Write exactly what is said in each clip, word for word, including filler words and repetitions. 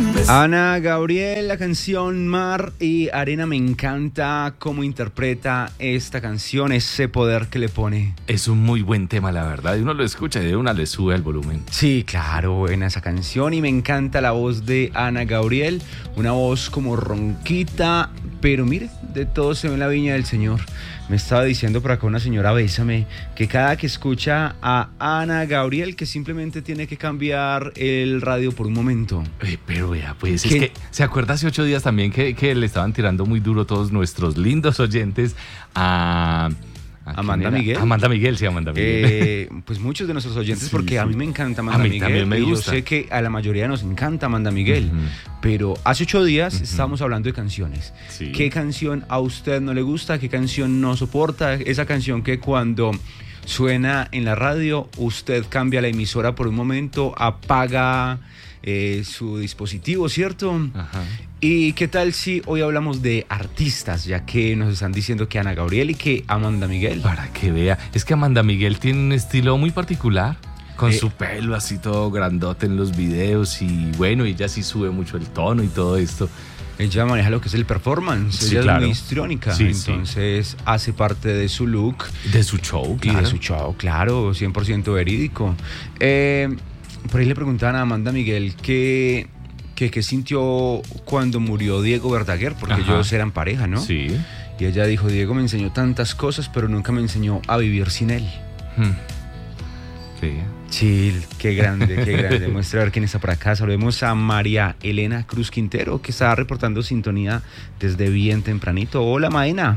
Ana Gabriel, la canción Mar y Arena, me encanta cómo interpreta esta canción, ese poder que le pone. Es un muy buen tema, la verdad, y uno lo escucha y de una le sube el volumen. Sí, claro, buena esa canción, y me encanta la voz de Ana Gabriel, una voz como ronquita, pero mire, de todo se ve en la viña del Señor. Me estaba diciendo por acá una señora, Bésame, que cada que escucha a Ana Gabriel, que simplemente tiene que cambiar el radio por un momento. Eh, pero vea, pues ¿Qué? es que se acuerda hace ocho días también que, que le estaban tirando muy duro todos nuestros lindos oyentes a... ¿A Amanda Miguel. Amanda Miguel, sí, Amanda Miguel. Eh, pues muchos de nuestros oyentes, Sí, porque sí. a mí me encanta Amanda A mí Miguel. también me y gusta. yo sé que a la mayoría nos encanta Amanda Miguel. Uh-huh. Pero hace ocho días Uh-huh. estábamos hablando de canciones. Sí. ¿Qué canción a usted no le gusta? ¿Qué canción no soporta? Esa canción que cuando suena en la radio, usted cambia la emisora por un momento, apaga eh, su dispositivo, ¿cierto? Ajá. ¿Y qué tal si hoy hablamos de artistas, ya que nos están diciendo que Ana Gabriel y que Amanda Miguel? Para que vea, es que Amanda Miguel tiene un estilo muy particular, con Eh. su pelo así todo grandote en los videos y bueno, ella sí sube mucho el tono y todo esto. Ella maneja lo que es el performance, Sí, ella claro. es muy histriónica, Sí, sí. entonces hace parte de su look De su show, y claro. de su show, claro, cien por ciento verídico. Eh, por ahí le preguntaban a Amanda Miguel qué que, que sintió cuando murió Diego Verdaguer, porque Ajá. ellos eran pareja, ¿no? Sí. Y ella dijo, Diego me enseñó tantas cosas, pero nunca me enseñó a vivir sin él. Hmm. Sí. Sí, qué grande, qué grande. Muestra a ver quién está por acá. Saludemos a María Elena Cruz Quintero, que está reportando sintonía desde bien tempranito. Hola, Maena.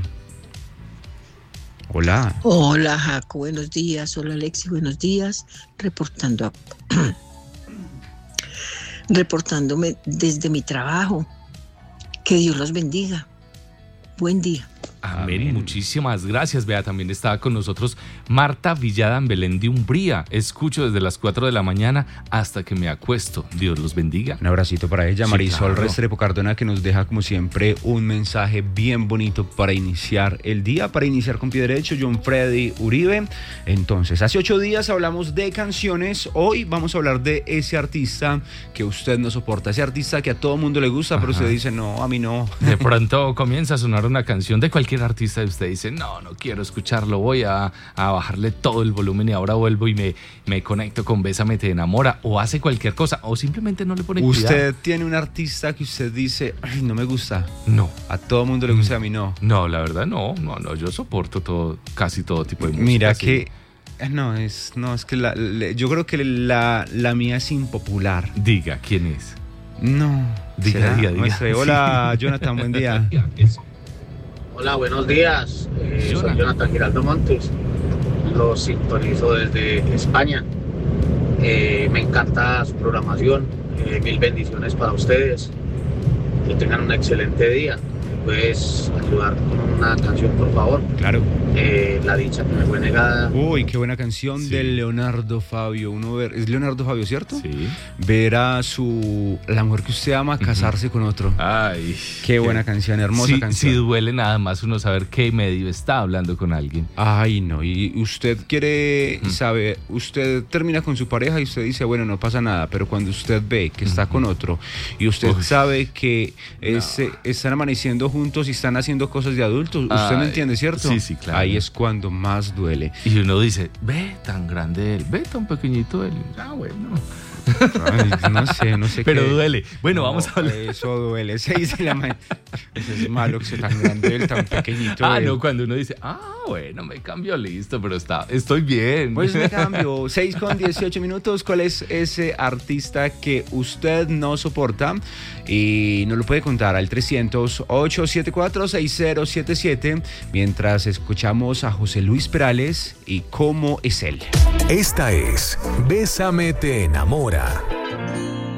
Hola. Hola, Jaco, buenos días. Hola, Alexi, buenos días. Reportando a- reportándome desde mi trabajo. Que Dios los bendiga. Buen día. Amén. Amén. Muchísimas gracias. Vea, también estaba con nosotros Marta Villada en Belén de Umbría. Escucho desde las cuatro de la mañana hasta que me acuesto. Dios los bendiga. Un abracito para ella. Sí, Marisol claro. Restrepo Cardona, que nos deja como siempre un mensaje bien bonito para iniciar el día, para iniciar con pie derecho. John Freddy Uribe. Entonces, hace ocho días hablamos de canciones. Hoy vamos a hablar de ese artista que usted no soporta. Ese artista que a todo mundo le gusta, pero Ajá. usted dice, no, a mí no. De pronto comienza a sonar una canción de cualquier artista y usted dice, no, no quiero escucharlo, voy a, a bajarle todo el volumen y ahora vuelvo y me, me conecto con Bésame te enamora, o hace cualquier cosa, o simplemente no le pone cuidado. Usted tiene un artista que usted dice, ay, no me gusta. No, A todo mundo le gusta, a mí no. no, la verdad no, no, no, yo soporto todo, casi todo tipo de música. Mira sí. que eh, no es, no es que la, le- yo creo que la, la mía es impopular. Diga, ¿quién es? No. Diga, ¿Será? diga, diga. Muestre. Hola, Jonathan, buen día. Hola, buenos días. Eh, Jonathan. soy Jonathan Giraldo Montes. Los sintonizo desde España. Eh, me encanta su programación. Eh, mil bendiciones para ustedes. Que tengan un excelente día. ¿Me puedes ayudar con una canción, por favor? Claro. Eh, La dicha que me fue negada. Uy, qué buena canción Sí. de Leonardo Fabio. Uno ver, es Leonardo Fabio, ¿cierto? Sí. Ver a su la mujer que usted ama casarse con otro. Ay. Qué buena canción, hermosa Sí, canción. sí duele nada más uno saber qué medio está hablando con alguien. Ay, no, y usted quiere Ujú. saber, usted termina con su pareja y usted dice, bueno, no pasa nada, pero cuando usted ve que está con otro y usted Uy. sabe que ese- están amaneciendo juntos y están haciendo cosas de adultos, usted Ay, me entiende, ¿cierto? sí, sí, claro. Ahí es cuando más duele. Y uno dice, ve tan grande él, ve tan pequeñito él. Ah, bueno. Ay, no sé, no sé Pero qué. duele. Bueno, No, vamos a hablar. Eso duele, seis de la mañana. Eso es malo que sea tan grande él, tan pequeñito Ah, él. no, cuando uno dice, ah, bueno, me cambio, listo, pero está, estoy bien. Pues me cambio. seis con dieciocho minutos. ¿Cuál es ese artista que usted no soporta? Y nos lo puede contar al trescientos, ochocientos setenta y cuatro, sesenta setenta y siete mientras escuchamos a José Luis Perales y cómo es él. Esta es Bésame te enamora.